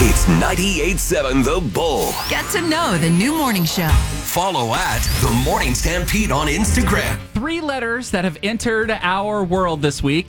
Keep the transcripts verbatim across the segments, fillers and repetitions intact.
It's ninety-eight point seven The Bull. Get to know the new morning show. Follow at The Morning Stampede on Instagram. Three letters that have entered our world this week.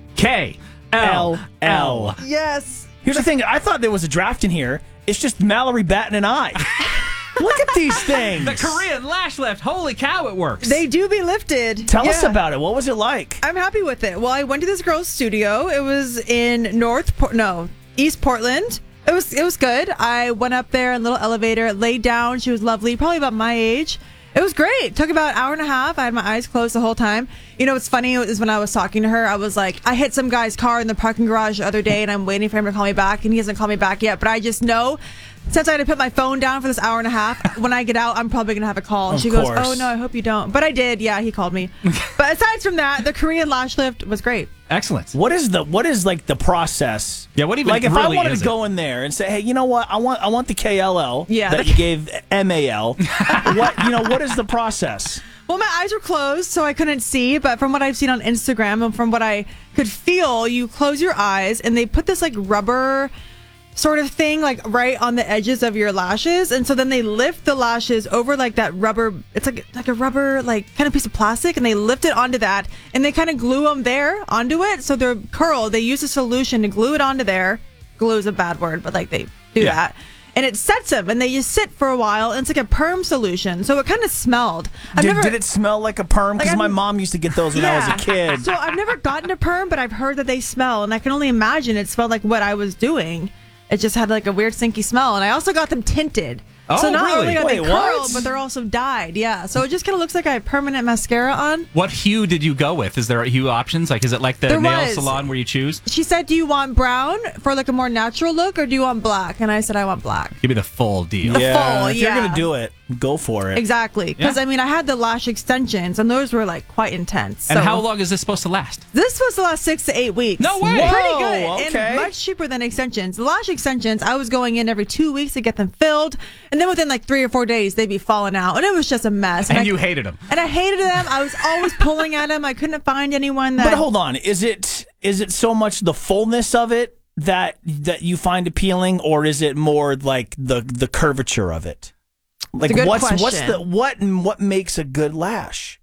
K. L. L. Yes. Here's the thing. I thought there was a draft in here. It's just Mallory batting an eye. Look at these things. The Korean lash lift. Holy cow, it works. They do be lifted. Tell Yeah. us about it. What was it like? I'm happy with it. Well, I went to this girl's studio. It was in North, Por- no, East Portland. It was it was good. I went up there in a little elevator, laid down. She was lovely, probably about my age. It was great. Took about an hour and a half. I had my eyes closed the whole time. You know what's funny is when I was talking to her, I was like, I hit some guy's car in the parking garage the other day, and I'm waiting for him to call me back, and he hasn't called me back yet. But I just know, since I had to put my phone down for this hour and a half, when I get out, I'm probably going to have a call. And Of she goes, course. oh, no, I hope you don't. But I did. Yeah, he called me. But aside from that, the Korean lash lift was great. Excellent. What is the what is like the process? Yeah, what even like if I really wanted is to it? go in there and say, hey, you know what? I want I want the K L L Yeah. that you gave M A L. What you know? What is the process? Well, my eyes were closed, so I couldn't see. But from what I've seen on Instagram and from what I could feel, you close your eyes and they put this like rubber sort of thing like right on the edges of your lashes, and so then they lift the lashes over like that rubber. It's like like a rubber like kind of piece of plastic, and they lift it onto that, and they kind of glue them there onto it, so they're curled. They use a solution to glue it onto there. Glue is a bad word, but like they do Yeah. that. And it sets them, and they just sit for a while, and it's like a perm solution. So it kind of smelled. I've Did, never, did it smell like a perm? Because Like, my I'm- mom used to get those when I was a kid. So I've never gotten a perm, but I've heard that they smell, and I can only imagine it smelled like what I was doing. It just had like a weird stinky smell, and I also got them tinted. so Oh, not really? only are they Wait, what? curled, but they're also dyed. Yeah, so it just kind of looks like I have permanent mascara on. What hue did you go with? Is there hue options? Like, is it like the There nail was. salon where you choose? She said, "Do you want brown for like a more natural look, or do you want black?" And I said, "I want black." Give me the full deal. yeah, full, if you're yeah. gonna do it, go for it. Exactly, because Yeah. I mean, I had the lash extensions, and those were like quite intense. And so. how long is this supposed to last? This was the last six to eight weeks. No way. Pretty Whoa, good. okay. And much cheaper than extensions. The lash extensions, I was going in every two weeks to get them filled. And then within like three or four days, they'd be falling out. And it was just a mess. And I, you hated them. And I hated them. I was always pulling at them. I couldn't find anyone that. But hold on, is it is it so much the fullness of it that that you find appealing, or is it more like the the curvature of it? Like a good what's what's question. the what what makes a good lash?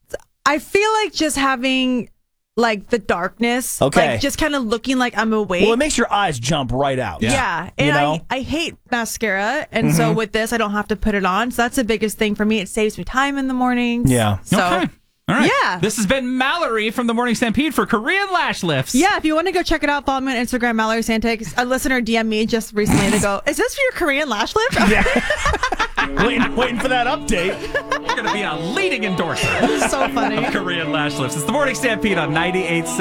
I feel like just having like the darkness. Okay. Like just kind of looking like I'm awake. Well, it makes your eyes jump right out. Yeah, and You know? I, I hate mascara, and so with this, I don't have to put it on. So that's the biggest thing for me. It saves me time in the mornings. Yeah. So, Okay. All right. Yeah. This has been Mallory from the Morning Stampede for Korean Lash Lifts. Yeah, if you want to go check it out, follow me on Instagram, Mallory Santix. A listener D M'd me just recently. They go, "Is this for your Korean lash lift?" waiting, waiting for that update. You're going to be a leading endorser So funny. of Korean Lash Lifts. It's the Morning Stampede on ninety-eight point seven.